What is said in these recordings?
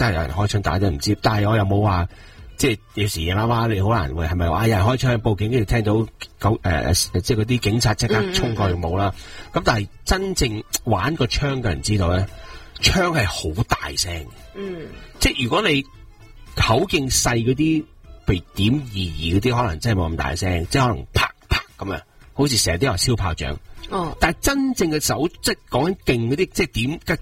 都係有人開槍打，都唔知。但係我又冇話，即係有時夜媽媽你好難會係咪話有人開槍報警，跟住聽到即係嗰啲警察即刻衝過去冇啦。咁但係真正玩個槍嘅人知道咧，槍係好大聲嘅。即係如果你口徑細嗰啲，譬如點2嗰啲，可能真係冇咁大聲，即係可能啪啪咁樣，好似成日都有燒炮仗。但係真正嘅手，即係講緊勁嗰啲，即係點嘅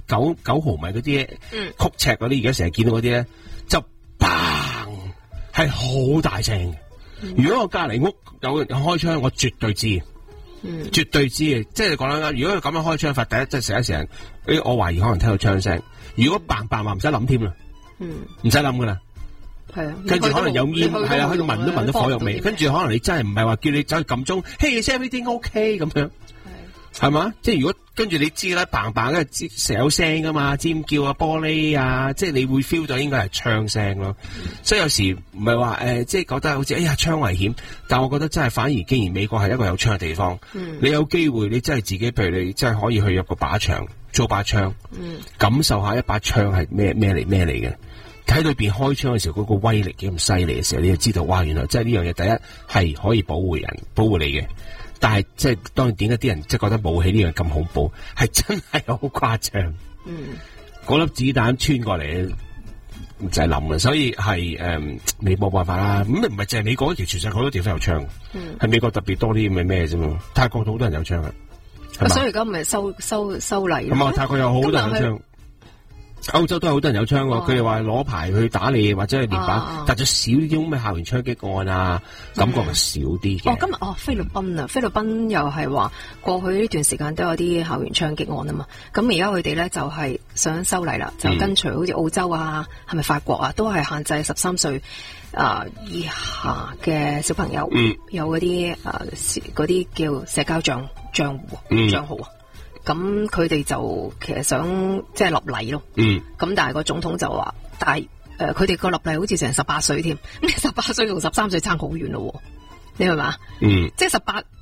9毫米嗰啲曲尺嗰啲，而家成日見到嗰啲咧，就砰係好大聲嘅。如果我隔籬屋有人開槍，我絕對知，絕對知嘅。即係講緊，如果佢咁樣開槍法，第一即係成日，我懷疑可能聽到槍聲。如果砰砰話唔使諗添啦，唔使諗噶啦。係啊，跟住可能有煙，係啊，去到聞都聞到火藥味，跟住可能你真係唔係話叫你走去撳鐘，Hey everything OK 咁樣，係嘛？即係如果跟住你知啦，砰砰跟住成有聲噶嘛，尖叫啊、玻璃啊，即係你會 feel 到應該係槍聲咯。所以有時唔係話即係覺得好似槍危險，但我覺得真係反而既然美國係一個有槍嘅地方，你有機會你真係自己，譬如你真係可以去入個靶場租把槍，感受下一把槍係咩嚟嘅。喺裏邊開槍嘅時候，嗰個威力幾咁犀利嘅時候，你就知道哇！原來即係呢樣嘢，第一係可以保護你嘅，但係即係當然點解啲人即係覺得武器呢樣咁恐怖，係真係好誇張。嗰粒子彈穿過嚟就係冧啦，所以係你冇辦法啦。咁唔係淨係美國，其實全世界好多地方有槍，係美國特別多啲咁嘅咩啫嘛。泰國好多人有槍嘅，所以而家咪修例。咁啊，泰國有好多人有槍。歐洲都有好多人有槍喎，佢哋話攞牌去打你或者係練靶，但就少啲咁嘅校園槍擊案啊，感覺係少啲嘅。今日菲律賓又係話過去呢段時間都有啲校園槍擊案啊嘛，咁而家佢哋咧就係想修例啦，就跟隨好似澳洲啊，係咪法國啊，都係限制13歲以下嘅小朋友有嗰啲叫社交賬號啊。咁佢哋就其實想即係立例咯，咁但係個總統就話，但係佢哋個立例好似成18歲添，咁18歲同13歲差好遠咯，你明嘛？即係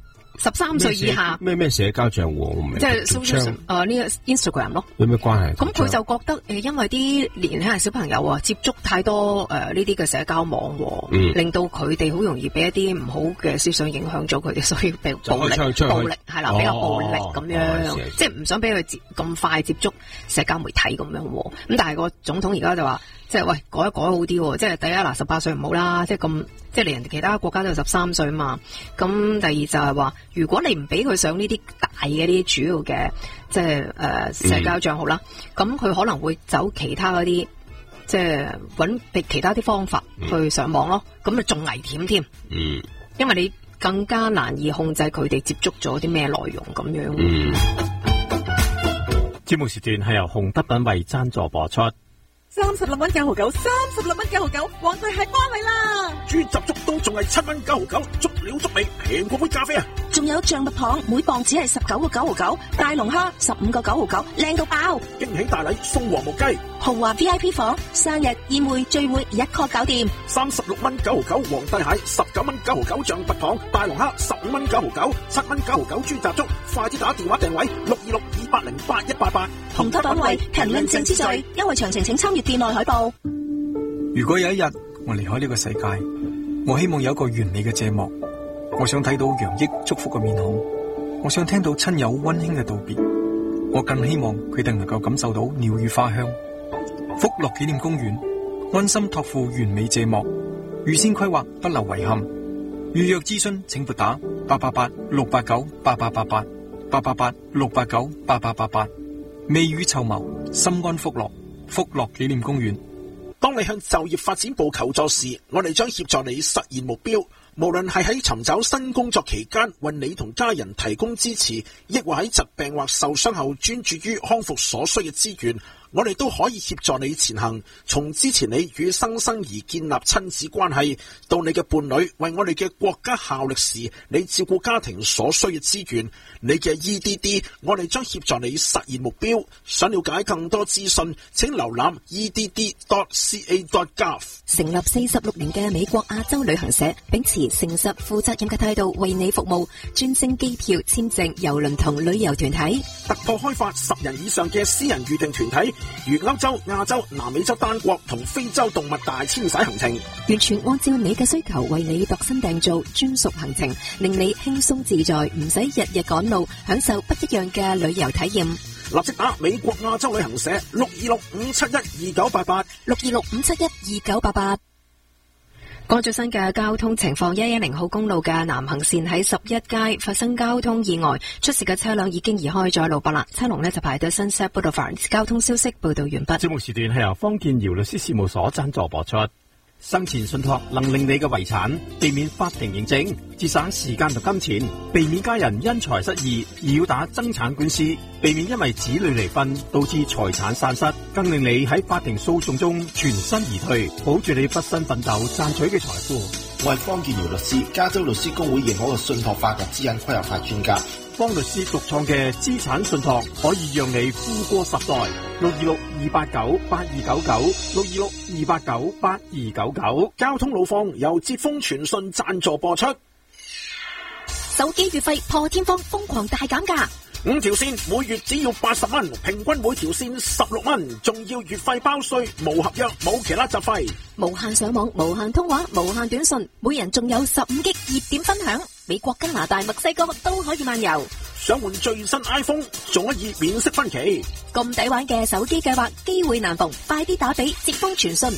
13歲以下咩社交賬戶我唔明，即係 social 呢個 Instagram 咯，有咩關係？咁佢就覺得因為啲年輕小朋友接觸太多呢啲嘅社交網，令到佢哋好容易俾一啲唔好嘅思想影響咗佢哋，所以被暴力係啦，比較暴力咁樣，即係唔想俾佢咁快接觸社交媒體咁樣。咁但係個總統而家就話，即係喂改一改好啲，即係第一18歲唔好啦，即係咁。即係人哋其他國家都有13歲嘛，咁第二就係話，如果你唔俾佢上呢啲大嘅啲主要嘅即係社交賬號啦，咁佢可能會走其他嗰啲，即係揾其他啲方法去上網咯，咁啊仲危險添，因為你更加難以控制佢哋接觸咗啲咩內容咁樣。 節目時段係由紅德品為贊助播出。 36蚊9毫9，36蚊9毫9，皇帝係翻嚟啦！ 豬雜粥都仲係7蚊9毫9，足料足味，平過杯咖啡啊！ 仲有象拔蚌，每磅只係19個9毫9，大龍蝦15個9毫9，靚到爆！ 驚喜大禮送黃木雞， 豪華 VIP 房，生日宴會聚會一個搞掂。 36蚊9毫9，皇帝蟹19蚊9毫9，象拔蚌，大龍蝦15蚊9毫9，7蚊9毫9，豬雜粥，快啲打電話訂位626288188。 紅德品為評論正之最，優惠詳情請參閱店內海報。 如果有一日我離開呢個世界，我希望有一個完美嘅謝幕。我想睇到洋溢祝福嘅面孔，我想聽到親友溫馨嘅道別，我更希望佢哋能夠感受到鳥語花香。福樂紀念公園溫馨託付完美謝幕，預先規劃不留遺憾。預約諮詢請撥打888-689-888，888-689-888。未雨綢繆，心安福樂。福樂紀念公園。 當你向就業發展部求助時，我哋將協助你實現目標。無論係喺尋找新工作期間為你同家人提供支持，抑或喺疾病或受傷後專注於康復所需嘅資源，我哋都可以協助你前行。從支持你與新生兒建立親子關係，到你嘅伴侶為我哋嘅國家效力時，你照顧家庭所需嘅資源，你嘅 EDD， 我哋將協助你實現目標。想了解更多資訊，請瀏覽 edd.ca.gov。 成立46年嘅美國亞洲旅行社，秉持誠實負責任嘅態度為你服務，專精機票、簽證、郵輪同旅遊團體， 突破開發10人以上嘅私人預訂團體， 如歐洲、亞洲、南美洲單國同非洲動物大遷徙行程， 完全按照你嘅需求為你度身訂造專屬行程，令你輕鬆自在，唔使日日趕路，享受不一樣嘅旅遊體驗。 立即打美國亞洲旅行社626-571-2988。626-571-2988。 講最新嘅交通情況，110號公路嘅南行線喺11街發生交通意外，出事嘅車輛已經移開咗路北啦，車龍呢就排到 Sunset Boulevard。交通消息報道完畢。 節目時段係由方建堯律師事務所贊助播出。生前信託能令你嘅遺產避免法庭認證，節省時間同金錢，避免家人因財失義而要打爭產官司，避免因為子女離婚導致財產散失，更令你喺法庭訴訟中全身而退，保住你畢生奮鬥賺取嘅財富。 我係方建堯律師，加州律師公會認可嘅信託法及指引規劃法專家。 方律師獨創嘅資產信託可以讓你富過10代。626-289-8299，626-289-8299。 交通路況由捷豐傳訊贊助播出。 手機月費破天荒瘋狂大減價 ，5條線每月只要80蚊，平均每條線16蚊，仲要月費包稅，無合約，冇其他雜費， 無限上網，無限通話，無限短信，每人仲有15GB熱點分享，美國、加拿大、墨西哥都可以漫遊。 想換最新 iPhone， 仲可以免息分期。 咁抵玩嘅手機計劃，機會難逢，快啲打俾捷豐傳訊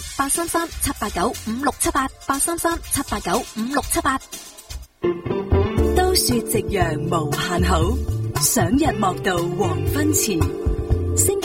833-789-5678，833-789-5678。 都說夕陽無限好，賞日莫道黃昏前。星